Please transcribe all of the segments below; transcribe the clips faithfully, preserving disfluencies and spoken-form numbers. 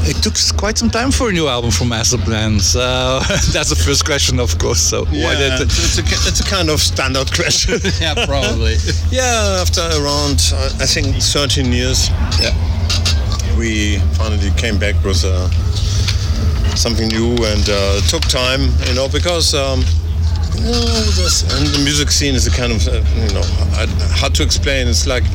It took quite some time for a new album from Masterplan. So that's the first question, of course. So yeah, why did it? It's a, it's a kind of standard question. Yeah, probably. Yeah, after around uh, I think thirteen years, yeah, we finally came back with uh, something new, and uh, it took time, you know, because. Um, No, this, and the music scene is a kind of, uh, you know, hard to explain. It's like,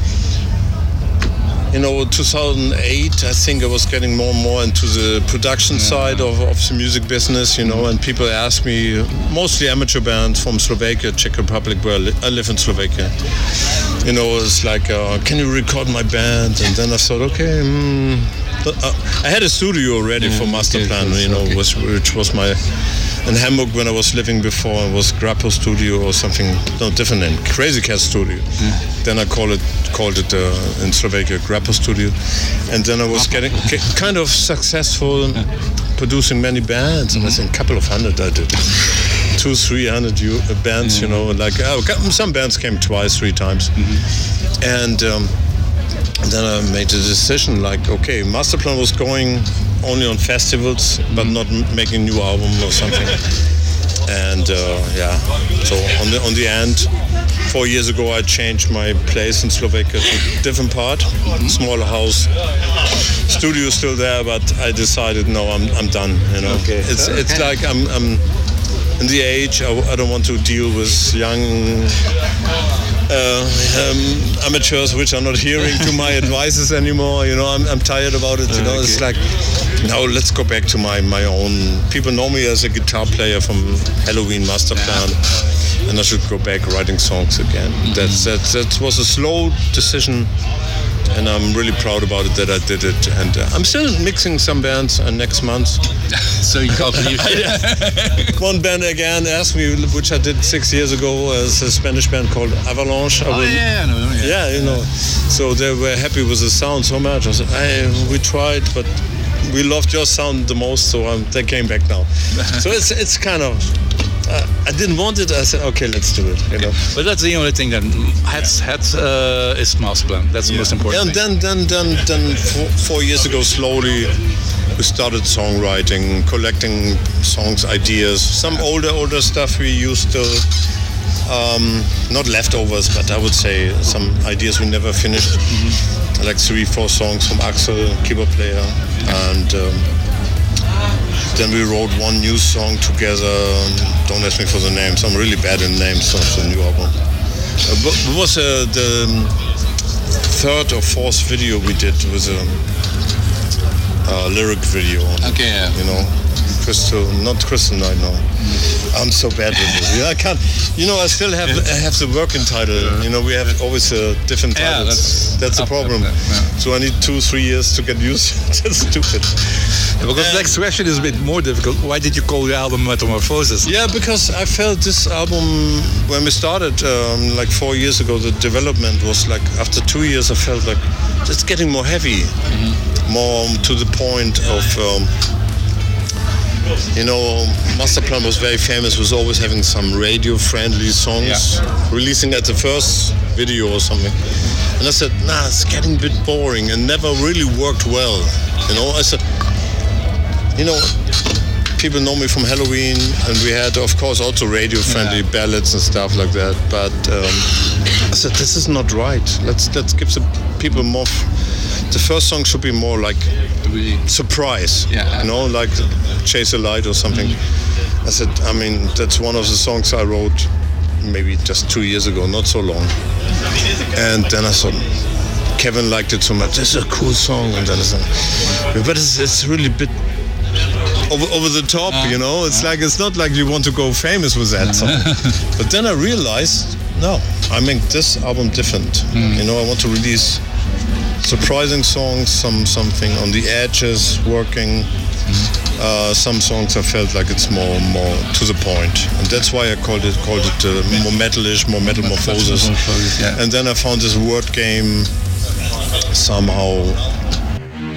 you know, two thousand eight, I think I was getting more and more into the production yeah. side of, of the music business, you know, and people ask me, mostly amateur bands from Slovakia, Czech Republic, where I, li- I live in Slovakia. You know, it's like, uh, can you record my band? And then I thought, okay, mm, but, uh, I had a studio already yeah, for Masterplan, you know, okay. was, which was my... In Hamburg, when I was living before, it was Grappo Studio or something, no, different name, Crazy Cat Studio. Mm. Then I call it, called it uh, in Slovakia Grappo Studio. And then I was getting kind of successful, yeah. producing many bands. Mm-hmm. I think a couple of hundred I did. Two, three hundred bands, mm-hmm. you know, like oh, some bands came twice, three times. Mm-hmm. And um, then I made a decision like, okay, Masterplan was going only on festivals, but not m- making new album or something. And uh, yeah, so on the on the end, four years ago I changed my place in Slovakia to a different part, mm-hmm. smaller house. Studio is still there, but I decided no, I'm I'm done. You know, okay. it's okay. it's like I'm I'm in the age I, I don't want to deal with young. Uh, um, amateurs which are not hearing to my advices anymore, you know, I'm, I'm tired about it, you know, okay. It's like, no, let's go back to my, my own, people know me as a guitar player from Halloween Masterplan, yeah. and I should go back writing songs again. Mm-hmm. That's, that, that was a slow decision, and I'm really proud about it that I did it, and uh, I'm still mixing some bands uh, next month. So you can't believe it. One band again asked me, which I did six years ago, as a Spanish band called Avalanche. Oh yeah, no, yeah, yeah, you know. So they were happy with the sound so much. I said, hey, we tried, but we loved your sound the most, so um, they came back now. So it's it's kind of. Uh, I didn't want it. I said, okay, let's do it. You know, but that's the only thing. Then had had uh, is Masterplan. That's the yeah. most important. And thing. then then then then four, four years ago, slowly we started songwriting, collecting songs, ideas. Some older older stuff we used to. Um, not leftovers, but I would say some ideas we never finished. Mm-hmm. Like three, four songs from Axel, keyboard player, and. Um, Then we wrote one new song together. Don't ask me for the names. I'm really bad in names of the new album. Uh, but it was uh, the third or fourth video we did with a uh, lyric video. Okay, yeah. You know, Crystal, not Crystal Night, no. Mm. I'm so bad with it. Yeah, I can't. You know, I still have I have the working title. You know, we have always uh, different titles. Yeah, that's that's the problem. That, yeah. So I need two, three years to get used. That's stupid. Yeah, because the next question is a bit more difficult. Why did you call your album Metamorphosis? Yeah, because I felt this album, when we started um, like four years ago, the development was like, after two years I felt like it's getting more heavy, mm-hmm. more to the point of, um, you know, Masterplan was very famous, was always having some radio-friendly songs, yeah. releasing at the first video or something. And I said, nah, it's getting a bit boring and never really worked well. You know, I said, you know, people know me from Halloween, and we had, of course, also radio-friendly yeah. ballads and stuff like that. But um, I said, this is not right. Let's let's give the people more. F- the first song should be more like surprise, yeah. you know, like Chase a Light or something. Mm-hmm. I said, I mean, that's one of the songs I wrote maybe just two years ago, not so long. And then I thought, Kevin liked it so much. This is a cool song, and then I said, but it's, it's really a bit. Over, over the top, uh, you know. It's uh, like it's not like you want to go famous with that song. But then I realized, no, I make this album different. Mm. You know, I want to release surprising songs, some something on the edges, working. Mm. Uh, some songs I felt like it's more more to the point, and that's why I called it called it uh, more metalish, more metamorphosis. Yeah. And then I found this word game somehow